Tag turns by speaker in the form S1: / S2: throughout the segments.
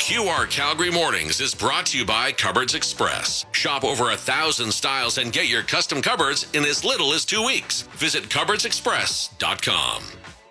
S1: QR Calgary Mornings is brought to you by Cupboards Express. Shop over 1,000 styles and get your custom cupboards in as little as 2 weeks. Visit cupboardsexpress.com.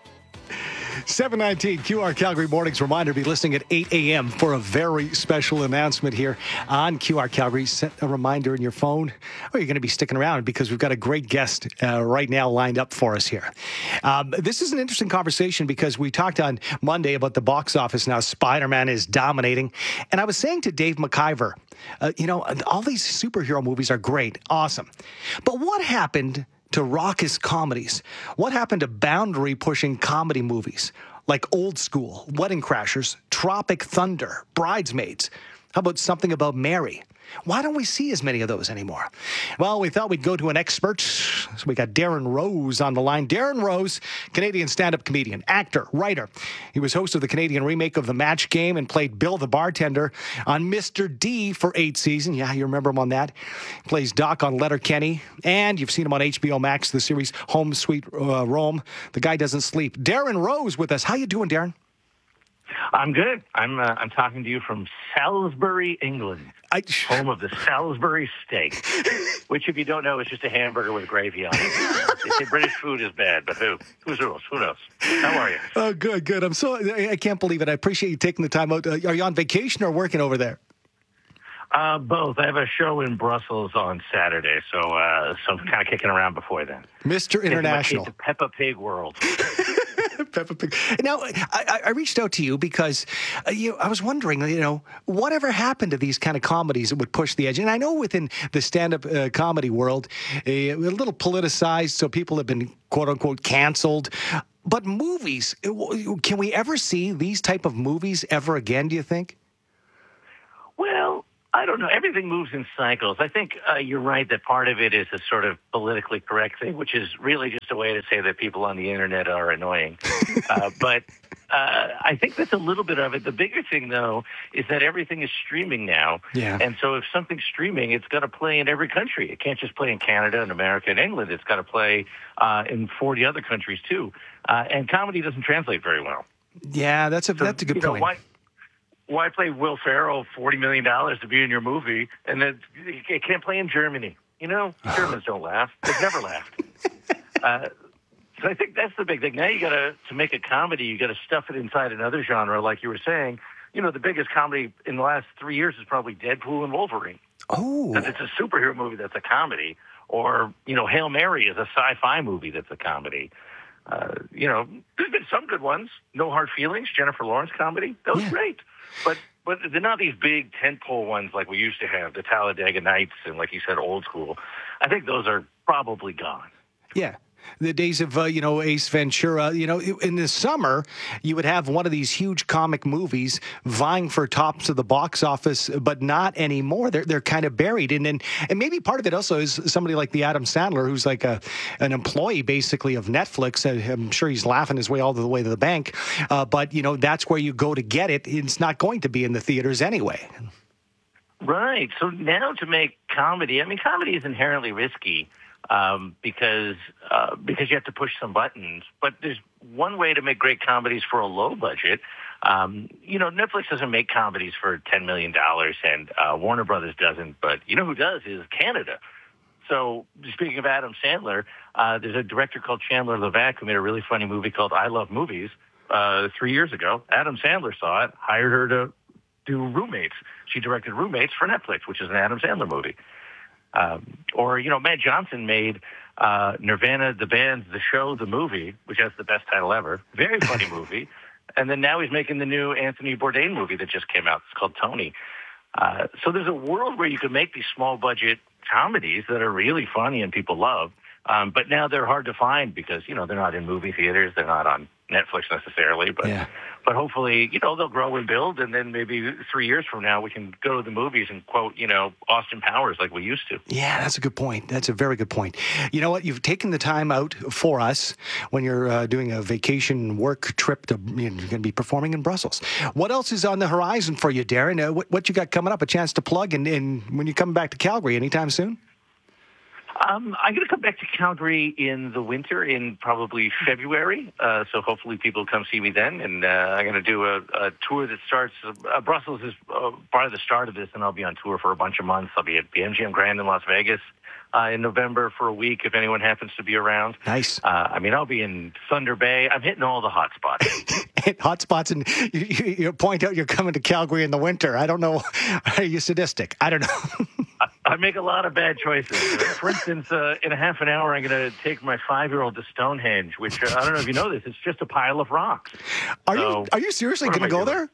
S2: 7:19 QR Calgary Mornings. Reminder, be listening at 8 a.m. for a very special announcement here on QR Calgary. Set a reminder in your phone, or you're going to be sticking around because we've got a great guest right now lined up for us here. This is an interesting conversation because we talked on Monday about the box office. Now Spider-Man is dominating. And I was saying to Dave McIver, all these superhero movies are great, awesome. But what happened to raucous comedies? What happened to boundary-pushing comedy movies like Old School, Wedding Crashers, Tropic Thunder, Bridesmaids? How about Something About Mary? Why don't we see as many of those anymore? Well, we thought we'd go to an expert. So we got Darren Rose on the line. Darren Rose, Canadian stand-up comedian, actor, writer. He was host of the Canadian remake of The Match Game and played Bill the bartender on Mr. D for 8 seasons. Yeah, you remember him on that. He plays Doc on Letterkenny. And you've seen him on HBO Max, the series Home Sweet Rome. The guy doesn't sleep. Darren Rose with us. How you doing, Darren?
S3: I'm good. I'm talking to you from Salisbury, England, home of the Salisbury steak, which, if you don't know, is just a hamburger with gravy on it. They say British food is bad, but who knows? Who knows? How are you?
S2: Oh, good. I can't believe it. I appreciate you taking the time out. Are you on vacation or working over there?
S3: Both. I have a show in Brussels on Saturday, so I'm kind of kicking around before then.
S2: Mr. International.
S3: It's the Peppa Pig world.
S2: Peppa Pig. Now, I reached out to you because I was wondering, whatever happened to these kind of comedies that would push the edge? And I know within the stand-up comedy world, a little politicized, so people have been, quote-unquote, canceled. But movies, can we ever see these type of movies ever again, do you think?
S3: Well, I don't know. Everything moves in cycles. I think you're right that part of it is a sort of politically correct thing, which is really just a way to say that people on the internet are annoying. But I think that's a little bit of it. The bigger thing, though, is that everything is streaming now.
S2: Yeah.
S3: And so if something's streaming, it's got to play in every country. It can't just play in Canada and America and England. It's got to play in 40 other countries, too. And comedy doesn't translate very well.
S2: Yeah, that's a good point.
S3: Why play Will Ferrell $40 million to be in your movie, and then it can't play in Germany? Germans don't laugh. They've never laughed. So I think that's the big thing. Now to make a comedy, you got to stuff it inside another genre, like you were saying. The biggest comedy in the last 3 years is probably Deadpool and Wolverine.
S2: Oh.
S3: Because it's a superhero movie that's a comedy. Or, Hail Mary is a sci-fi movie that's a comedy. There's been some good ones. No Hard Feelings, Jennifer Lawrence comedy. That was great. But they're not these big tentpole ones like we used to have, the Talladega Nights and, like you said, Old School. I think those are probably gone.
S2: Yeah. The days of, Ace Ventura, in the summer, you would have one of these huge comic movies vying for tops of the box office, but not anymore. They're kind of buried. And maybe part of it also is somebody like the Adam Sandler, who's like an employee, basically, of Netflix. I'm sure he's laughing his way all the way to the bank. But, that's where you go to get it. It's not going to be in the theaters anyway.
S3: Right. So now to make comedy, comedy is inherently risky. Because you have to push some buttons. But there's one way to make great comedies for a low budget. Netflix doesn't make comedies for $10 million, and Warner Brothers doesn't. But who does is Canada. So speaking of Adam Sandler, there's a director called Chandler Levac who made a really funny movie called I Love Movies 3 years ago. Adam Sandler saw it, hired her to do Roommates. She directed Roommates for Netflix, which is an Adam Sandler movie. Matt Johnson made Nirvana, the band, the show, the movie, which has the best title ever. Very funny movie. And then now he's making the new Anthony Bourdain movie that just came out. It's called Tony. So there's a world where you can make these small budget comedies that are really funny and people love. But now they're hard to find because, they're not in movie theaters. They're not on Netflix necessarily. But hopefully, they'll grow and build. And then maybe 3 years from now, we can go to the movies and quote, Austin Powers like we used to.
S2: Yeah, that's a good point. That's a very good point. You know what? You've taken the time out for us when you're doing a vacation work trip you're going to be performing in Brussels. What else is on the horizon for you, Darren? What you got coming up? A chance to plug and when you're coming back to Calgary anytime soon?
S3: I'm going to come back to Calgary in the winter, in probably February. So hopefully people come see me then. And I'm going to do a tour that starts. Brussels is part of the start of this, and I'll be on tour for a bunch of months. I'll be at the MGM Grand in Las Vegas in November for a week if anyone happens to be around.
S2: Nice.
S3: I'll be in Thunder Bay. I'm hitting all the hot spots.
S2: Hot spots, and you point out you're coming to Calgary in the winter. I don't know. Are you sadistic? I don't know.
S3: I make a lot of bad choices. For instance, in a half an hour, I'm going to take my 5-year-old to Stonehenge, which I don't know if you know this. It's just a pile of rocks.
S2: Are you seriously going to go there?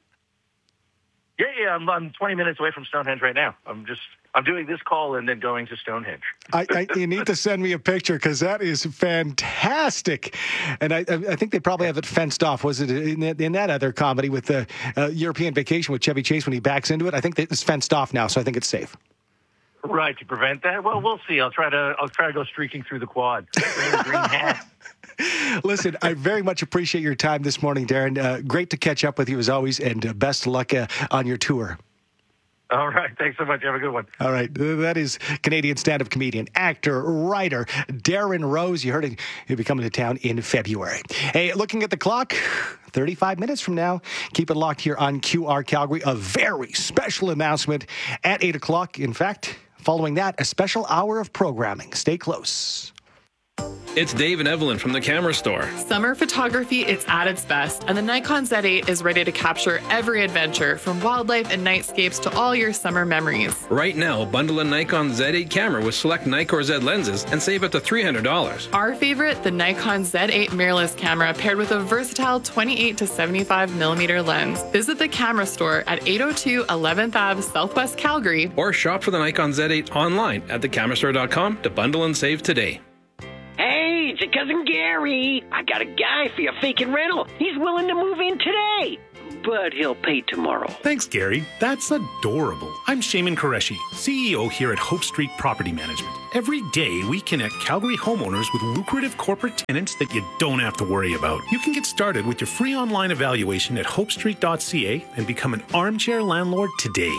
S3: Yeah. I'm 20 minutes away from Stonehenge right now. I'm doing this call and then going to Stonehenge.
S2: You need to send me a picture because that is fantastic. And I think they probably have it fenced off. Was it in that other comedy with the European Vacation with Chevy Chase when he backs into it? I think it's fenced off now, so I think it's safe.
S3: Right, to prevent that? Well, we'll see. I'll try to go streaking through the quad. Green hat.
S2: Listen, I very much appreciate your time this morning, Darren. Great to catch up with you as always, and best of luck on your tour.
S3: All right. Thanks so much. Have a good one.
S2: All right. That is Canadian stand-up comedian, actor, writer, Darren Rose. You heard he'll be coming to town in February. Hey, looking at the clock, 35 minutes from now, keep it locked here on QR Calgary. A very special announcement at 8 o'clock. In fact, following that, a special hour of programming. Stay close.
S4: It's Dave and Evelyn from the Camera Store.
S5: Summer photography, it's at its best, and the Nikon Z8 is ready to capture every adventure, from wildlife and nightscapes to all your summer memories.
S4: Right now, bundle a Nikon Z8 camera with select Nikkor Z lenses and save up to $300.
S5: Our favorite, the Nikon Z8 mirrorless camera, paired with a versatile 28 to 75 millimeter lens. Visit the Camera Store at 802 11th Ave, Southwest Calgary.
S4: Or shop for the Nikon Z8 online at thecamerastore.com to bundle and save today.
S6: Hey, it's your cousin Gary. I got a guy for your vacant rental. He's willing to move in today, but he'll pay tomorrow.
S7: Thanks, Gary. That's adorable. I'm Shaman Qureshi, CEO here at Hope Street Property Management. Every day, we connect Calgary homeowners with lucrative corporate tenants that you don't have to worry about. You can get started with your free online evaluation at hopestreet.ca and become an armchair landlord today.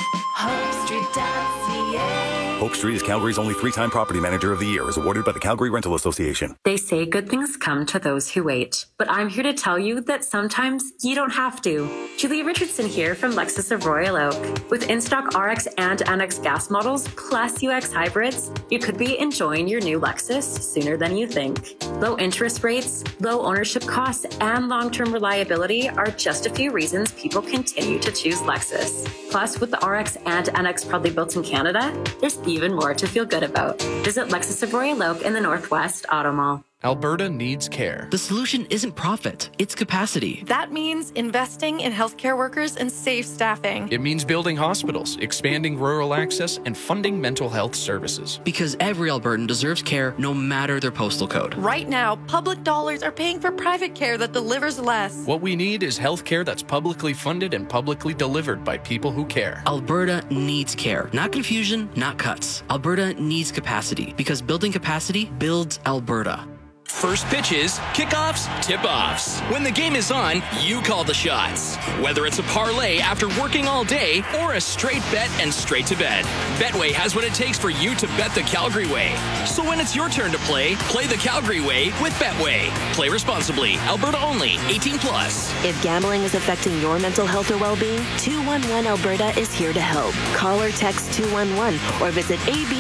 S8: HopeStreet.ca. Hope Street is Calgary's only 3-time Property Manager of the Year, is awarded by the Calgary Rental Association.
S9: They say good things come to those who wait, but I'm here to tell you that sometimes you don't have to. Julia Richardson here from Lexus of Royal Oak. With in-stock RX and NX gas models plus UX hybrids, you could be enjoying your new Lexus sooner than you think. Low interest rates, low ownership costs, and long-term reliability are just a few reasons people continue to choose Lexus. Plus, with the RX and NX proudly built in Canada, there's even more to feel good about. Visit Lexus of Royal Oak in the Northwest Auto Mall.
S10: Alberta needs care. The solution isn't profit, it's capacity.
S11: That means investing in healthcare workers and safe staffing.
S10: It means building hospitals, expanding rural access, and funding mental health services. Because every Albertan deserves care no matter their postal code.
S11: Right now, public dollars are paying for private care that delivers less.
S10: What we need is healthcare that's publicly funded and publicly delivered by people who care. Alberta needs care. Not confusion, not cuts. Alberta needs capacity, because building capacity builds Alberta.
S12: First pitches, kickoffs, tip-offs. When the game is on, you call the shots. Whether it's a parlay after working all day or a straight bet and straight to bed, Betway has what it takes for you to bet the Calgary way. So when it's your turn to play the Calgary way with Betway. Play responsibly. Alberta only. 18 plus.
S13: If gambling is affecting your mental health or well-being, 211 Alberta is here to help. Call or text 211 or visit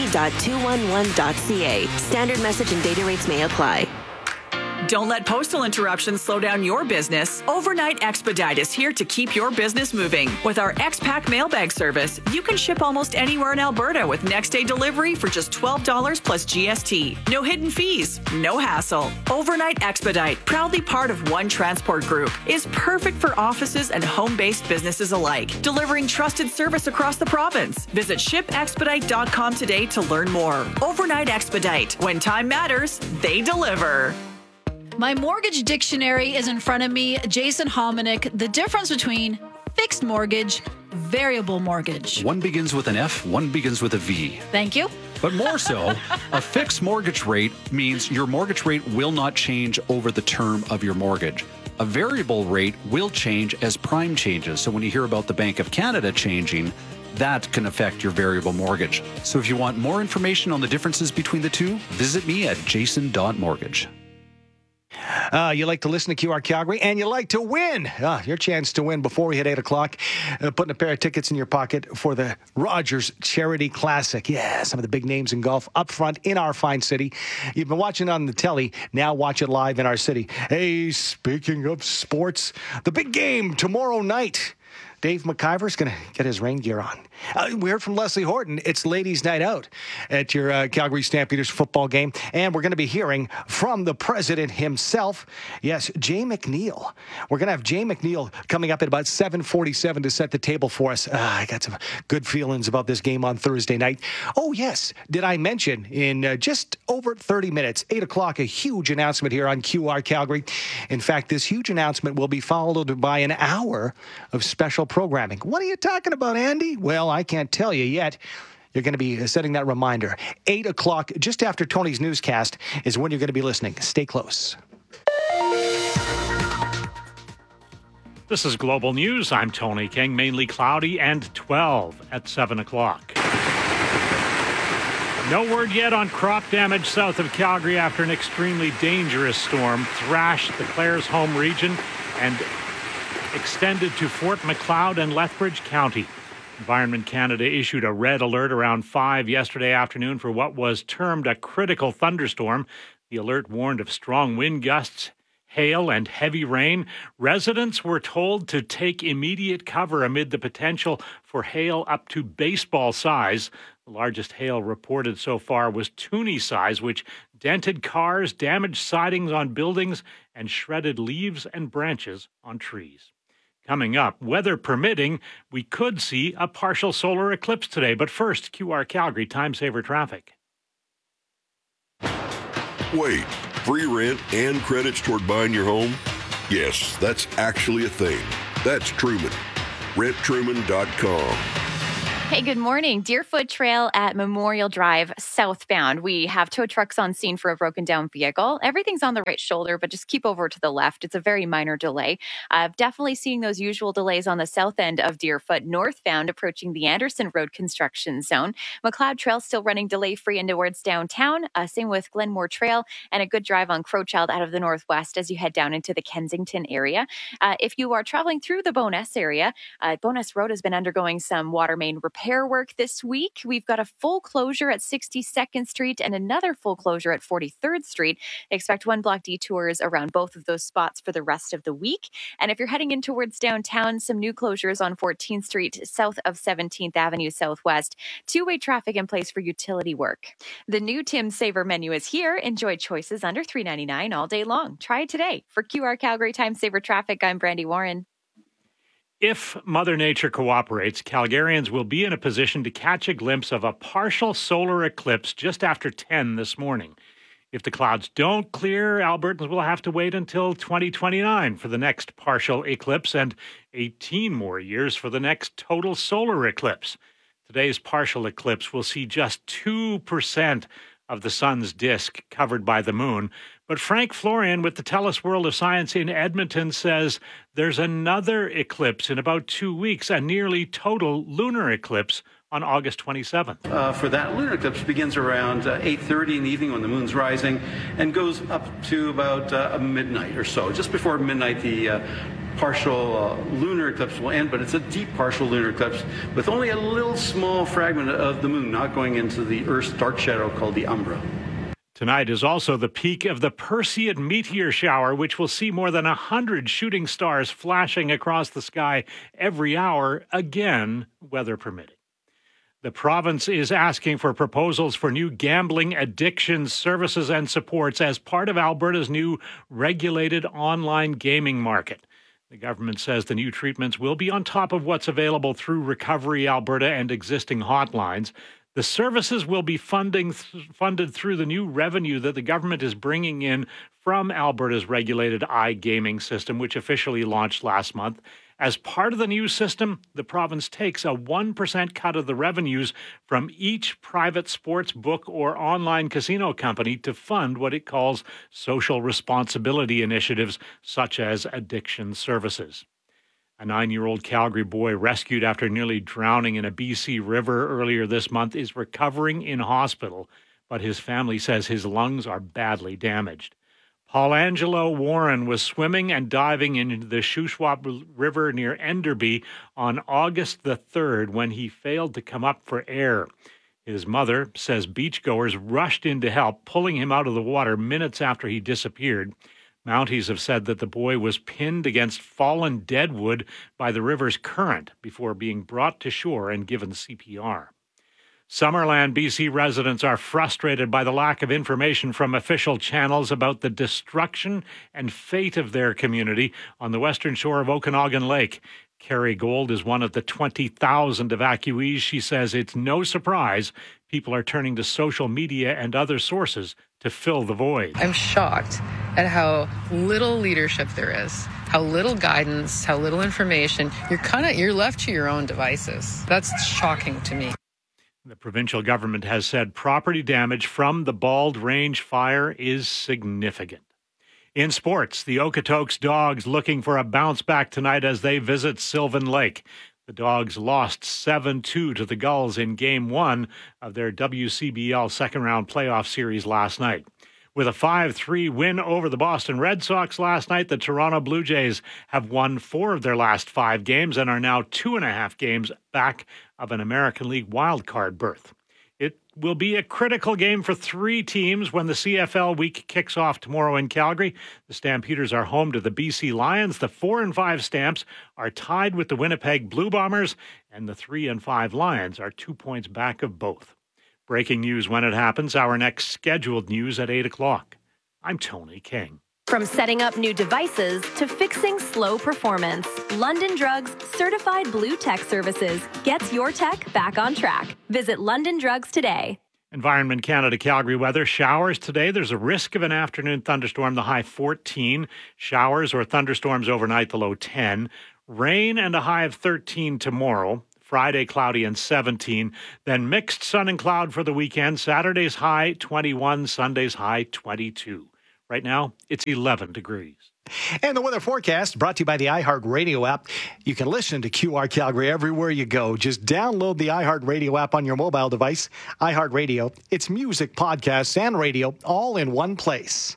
S13: ab.211.ca. Standard message and data rates may apply.
S14: Don't let postal interruptions slow down your business. Overnight Expedite is here to keep your business moving. With our X-Pack mailbag service, you can ship almost anywhere in Alberta with next-day delivery for just $12 plus GST. No hidden fees, no hassle. Overnight Expedite, proudly part of One Transport Group, is perfect for offices and home-based businesses alike, delivering trusted service across the province. Visit shipexpedite.com today to learn more. Overnight Expedite. When time matters, they deliver.
S15: My mortgage dictionary is in front of me. Jason Hominick, the difference between fixed mortgage, variable mortgage.
S16: One begins with an F, one begins with a V.
S15: Thank you.
S16: But more so, a fixed mortgage rate means your mortgage rate will not change over the term of your mortgage. A variable rate will change as prime changes. So when you hear about the Bank of Canada changing, that can affect your variable mortgage. So if you want more information on the differences between the two, visit me at jason.mortgage.
S2: You like to listen to QR Calgary, and you like to win. Your chance to win before we hit 8 o'clock, putting a pair of tickets in your pocket for the Rogers Charity Classic. Yeah, some of the big names in golf up front in our fine city. You've been watching on the telly. Now watch it live in our city. Hey, speaking of sports, the big game tomorrow night. Dave McIver's going to get his rain gear on. We heard from Leslie Horton. It's ladies' night out at your Calgary Stampeders football game. And we're going to be hearing from the president himself. Yes, Jay McNeil. We're going to have Jay McNeil coming up at about 7:47 to set the table for us. I got some good feelings about this game on Thursday night. Oh, yes. Did I mention in just over 30 minutes, 8 o'clock, a huge announcement here on QR Calgary. In fact, this huge announcement will be followed by an hour of special programming. What are you talking about, Andy? Well, I can't tell you yet. You're going to be setting that reminder. 8 o'clock, just after Tony's newscast, is when you're going to be listening. Stay close.
S17: This is Global News. I'm Tony King. Mainly cloudy and 12 at 7 o'clock. No word yet on crop damage south of Calgary after an extremely dangerous storm thrashed the Clares home region and extended to Fort Macleod and Lethbridge County. Environment Canada issued a red alert around 5 yesterday afternoon for what was termed a critical thunderstorm. The alert warned of strong wind gusts, hail, and heavy rain. Residents were told to take immediate cover amid the potential for hail up to baseball size. The largest hail reported so far was Toonie size, which dented cars, damaged sidings on buildings, and shredded leaves and branches on trees. Coming up, weather permitting, we could see a partial solar eclipse today. But first, QR Calgary Time Saver Traffic.
S18: Wait, free rent and credits toward buying your home? Yes, that's actually a thing. That's Truman. RentTruman.com.
S19: Hey, good morning. Deerfoot Trail at Memorial Drive southbound. We have tow trucks on scene for a broken down vehicle. Everything's on the right shoulder, but just keep over to the left. It's a very minor delay. Definitely seeing those usual delays on the south end of Deerfoot northbound approaching the Anderson Road construction zone. McLeod Trail still running delay-free in towards downtown. Same with Glenmore Trail and a good drive on Crowchild out of the northwest as you head down into the Kensington area. If you are traveling through the Bowness area, Bowness Road has been undergoing some water main repair work this week. We've got a full closure at 62nd Street and another full closure at 43rd Street. Expect one block detours around both of those spots for the rest of the week. And if you're heading in towards downtown, some new closures on 14th Street south of 17th Avenue Southwest. Two-way traffic in place for utility work. The new Tim Saver menu is here. Enjoy choices under $3.99 all day long. Try it today. For QR Calgary Time Saver Traffic, I'm Brandy Warren.
S17: If Mother Nature cooperates, Calgarians will be in a position to catch a glimpse of a partial solar eclipse just after 10 this morning. If the clouds don't clear, Albertans will have to wait until 2029 for the next partial eclipse and 18 more years for the next total solar eclipse. Today's partial eclipse will see just 2% of the sun's disk covered by the moon. But Frank Florian with the TELUS World of Science in Edmonton says there's another eclipse in about 2 weeks, a nearly total lunar eclipse on August 27th.
S20: For that lunar eclipse begins around 8:30 in the evening when the moon's rising and goes up to about midnight or so. Just before midnight, the partial lunar eclipse will end, but it's a deep partial lunar eclipse with only a little small fragment of the moon not going into the Earth's dark shadow called the umbra.
S17: Tonight is also the peak of the Perseid meteor shower, which will see more than 100 shooting stars flashing across the sky every hour, again, weather permitting. The province is asking for proposals for new gambling addiction services and supports as part of Alberta's new regulated online gaming market. The government says the new treatments will be on top of what's available through Recovery Alberta and existing hotlines. The services will be funded through the new revenue that the government is bringing in from Alberta's regulated iGaming system, which officially launched last month. As part of the new system, the province takes a 1% cut of the revenues from each private sports book or online casino company to fund what it calls social responsibility initiatives, such as addiction services. A 9-year-old Calgary boy rescued after nearly drowning in a BC river earlier this month is recovering in hospital, but his family says his lungs are badly damaged. Paul Angelo Warren was swimming and diving into the Shuswap River near Enderby on August the 3rd when he failed to come up for air. His mother says beachgoers rushed in to help, pulling him out of the water minutes after he disappeared. Mounties have said that the boy was pinned against fallen deadwood by the river's current before being brought to shore and given CPR. Summerland, BC residents are frustrated by the lack of information from official channels about the destruction and fate of their community on the western shore of Okanagan Lake. Carrie Gold is one of the 20,000 evacuees. She says it's no surprise people are turning to social media and other sources to fill the void.
S21: I'm shocked at how little leadership there is, how little guidance, how little information. You're left to your own devices. That's shocking to me.
S17: The provincial government has said property damage from the Bald Range fire is significant. In sports, the Okotoks Dogs looking for a bounce back tonight as they visit Sylvan Lake. The Dogs lost 7-2 to the Gulls in Game 1 of their WCBL second-round playoff series last night. With a 5-3 win over the Boston Red Sox last night, the Toronto Blue Jays have won 4 of their last 5 games and are now 2.5 games back of an American League wildcard berth. It will be a critical game for 3 teams when the CFL week kicks off tomorrow in Calgary. The Stampeders are home to the BC Lions. The 4 and 5 Stamps are tied with the Winnipeg Blue Bombers, and the 3 and 5 Lions are 2 points back of both. Breaking news when it happens. Our next scheduled news at 8 o'clock. I'm Tony King.
S13: From setting up new devices to fixing slow performance, London Drugs Certified Blue Tech Services gets your tech back on track. Visit London Drugs today.
S17: Environment Canada Calgary weather. Showers today. There's a risk of an afternoon thunderstorm, the high 14. Showers or thunderstorms overnight, the low 10. Rain and a high of 13 tomorrow. Friday, cloudy and 17. Then mixed sun and cloud for the weekend. Saturday's high 21, Sunday's high 22. Right now, it's 11 degrees.
S2: And the weather forecast brought to you by the iHeartRadio app. You can listen to QR Calgary everywhere you go. Just download the iHeartRadio app on your mobile device. iHeartRadio, it's music, podcasts, and radio all in one place.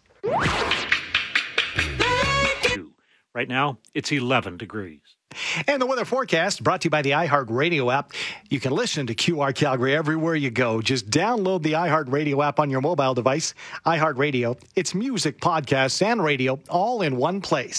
S17: Right now, it's 11 degrees.
S2: And the weather forecast brought to you by the iHeartRadio app. You can listen to QR Calgary everywhere you go. Just download the iHeartRadio app on your mobile device. iHeartRadio, it's music, podcasts, and radio all in one place.